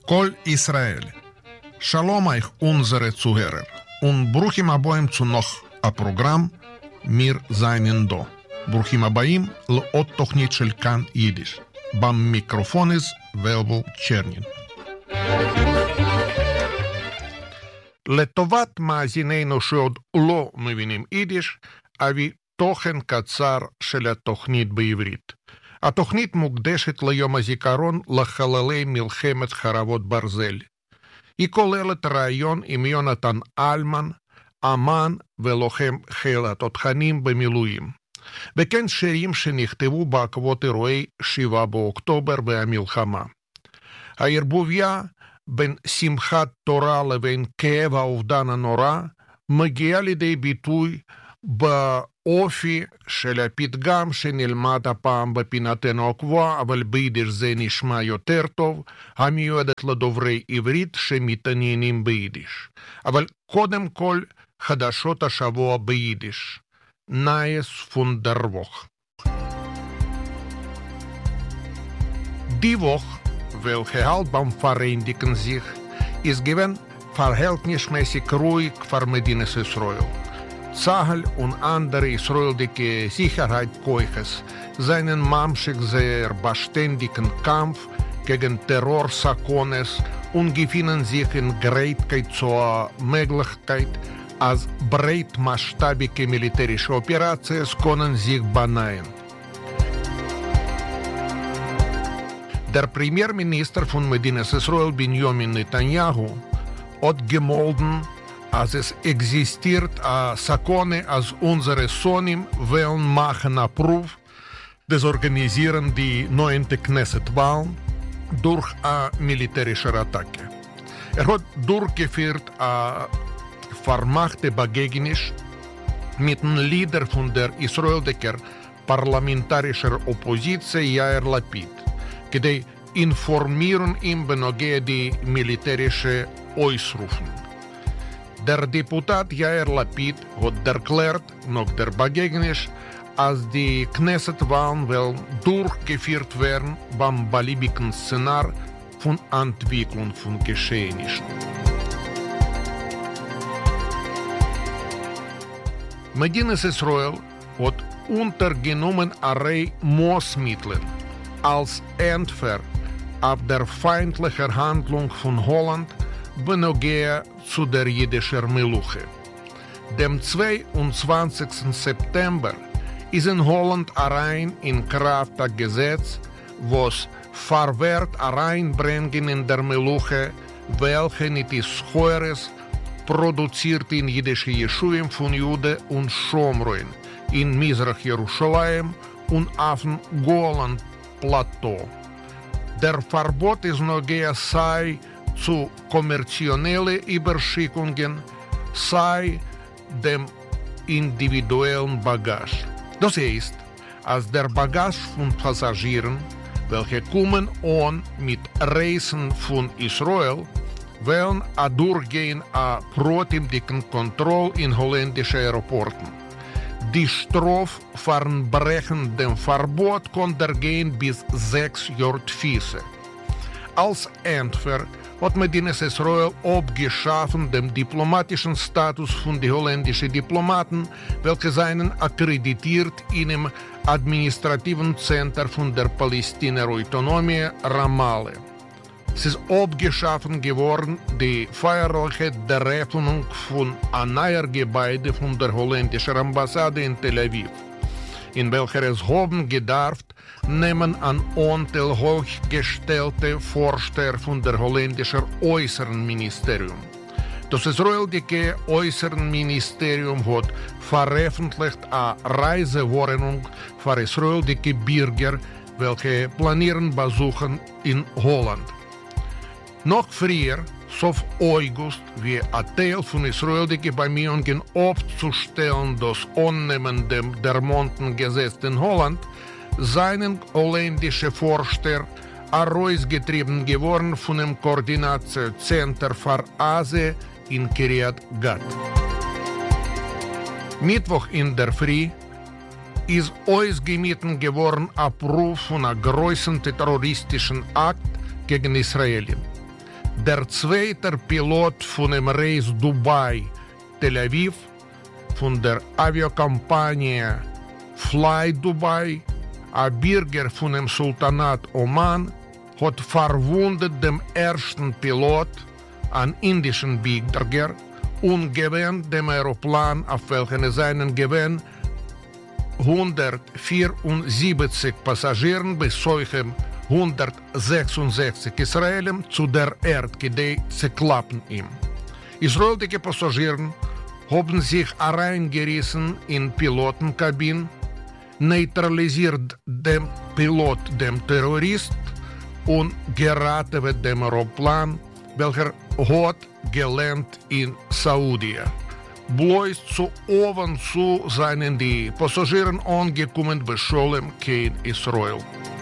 Kol Israel. Shalom euch unsere Zuhörer und bruchim aboim zu noch a Programm Mir seinen do. Bruchim aboim לעוד תוכנית של כאן יידיש. במיקרופון ולבו צ'רנין. לטובת מאזיננו שעוד לא מבינים יידיש, אביא תוכן קצר של התוכנית בעברית. התוכנית מוקדשת ליום הזיכרון לחללי מלחמת חרבות ברזל. היא כוללת ראיון עם יונתן אלמן, אמן ולוחם חיל התותחנים במילואים, וכן שירים שנכתבו בעקבות אירועי 7 באוקטובר והמלחמה. הערבוביה בין שמחת תורה לבין כאב האובדן הנורא מגיעה לידי ביטוי באופי של הפתגם שנלמד הפעם בפינתנו הקבועה, אבל ביידיש זה נשמע יותר טוב, המיועדת לדוברי עברית שמתעניינים ביידיש. אבל קודם כל חדשות השבוע ביידיש. נייס פון דר ווך. Die Woche, welche halt beim Vereinigten sich, ist gewesen verhältnismäßig ruhig für Medinas Israel. Zahal und andere israelische Sicherheitskeuches seinen mamschig sehr beständigen Kampf gegen Terrorsakones und gefinden sich in Greitkeit zur Möglichkeit, als breitmaßstabige militärische Operationen können sich benennen. Der Premierminister von Medinas Israel, Benjamin Netanyahu, hat gemolden, als es existiert a Sakone, als unsere Sonim wollen machen a Proof, desorganisieren die 9. Knesset-Wahlen durch a militärische Attacke. Hat durchgeführt a vermachte Begegnis mit dem Leader von der israelischen parlamentarischen Opposition, Yair Lapid, die informieren ihm benoge die militärische Ausrufen. Der Deputat Yair Lapid hat erklärt, nach der Begegnis, als die Knesset-Wahlen wollen durchgeführt werden beim beliebigen Szenar von Entwicklung von Geschehnissen. Medinas Israel hat untergenommen eine Reihe Maßmittel als Entfer auf der feindlichen Handlung von Holland benogea zu der jüdischen Meluche. Dem 22. September ist in Holland allein in Kraft ein Gesetz, was verwehrt hereinbringen in der Meluche, welche nicht ist Heures produziert in jüdische Jeschuim von Jude und Schomroin, in Mizrach-Jerusalem und auf dem Golan-Plateau. Der Verbot ist nogea sei zu kommerziellen Überschickungen, sei dem individuellen Bagage. Das heißt, als der Bagage von Passagieren, welche kommen an mit Reisen von Israel, wollen a durchgehen a protimdicken Kontrolle in holländische Aeroporten. Die Strafe verbrechen dem Verbot konnte gehen bis 6 Jahre Fiese. Als Entfer hat Medinas Israel abgeschaffen dem diplomatischen Status von den holländischen Diplomaten, welche seien akkreditiert in dem administrativen Zentrum von der Palästina-Autonomie Ramallah. Es ist abgeschaffen geworden die feierliche Eröffnung von einem neuen Gebäude von der holländischen Ambassade in Tel Aviv, in welcher es haben gedarft, nehmen an Anteil hochgestellte Vorsteher von der holländischen Äußeren Ministerium. Das israelische Äußeren Ministerium hat veröffentlicht eine Reisewarnung für israelische Bürger, welche planieren Besuchen in Holland. Noch früher, so August, wie ein Teil von israelischen Bemühungen aufzustellen, das Annehmen der Montengesetz in Holland, seien holländische Forscher herausgetrieben geworden von dem Koordinationszentrum für Asien in Kiryat Gat. Mittwoch in der Früh ist ausgemieten geworden ein Proof von einem größten terroristischen Akt gegen Israel. Der zweite Pilot von dem Reis Dubai-Tel Aviv von der Aviokompanie Fly Dubai, ein Bürger von dem Sultanat Oman, hat verwundet dem ersten Pilot, einen indischen Bürger, und gewinnt dem Aeroplan, auf welchen es einen gewinnt, 174 Passagieren bis solchen 166 Israelen zu der Erde, die sie klappen ihm. Israelische Passagiere haben sich reingerissen in Pilotenkabinen, neutralisiert dem Pilot, dem Terrorist, und geraten mit dem Aeroplan, welcher hat gelandet in Saudi-Arabien. Bloß zu oben zu seien die Passagiere angekommen bei Scholem kein Israel.